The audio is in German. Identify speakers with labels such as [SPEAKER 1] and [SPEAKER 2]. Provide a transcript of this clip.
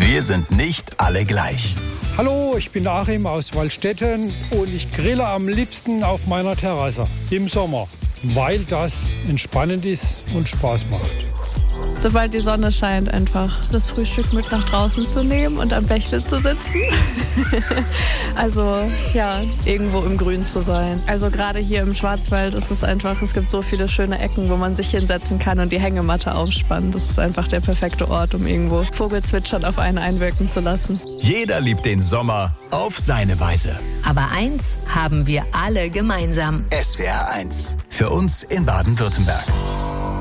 [SPEAKER 1] Wir sind nicht alle gleich.
[SPEAKER 2] Hallo, ich bin Achim aus Waldstätten und ich grille am liebsten auf meiner Terrasse im Sommer, weil das entspannend ist und Spaß macht.
[SPEAKER 3] Sobald die Sonne scheint, einfach das Frühstück mit nach draußen zu nehmen und am Bächle zu sitzen. Also ja, irgendwo im Grün zu sein. Also gerade hier im Schwarzwald ist es einfach, es gibt so viele schöne Ecken, wo man sich hinsetzen kann und die Hängematte aufspannen. Das ist einfach der perfekte Ort, um irgendwo Vogelzwitschern auf einen einwirken zu lassen.
[SPEAKER 1] Jeder liebt den Sommer auf seine Weise.
[SPEAKER 4] Aber eins haben wir alle gemeinsam.
[SPEAKER 1] SWR 1. Für uns in Baden-Württemberg.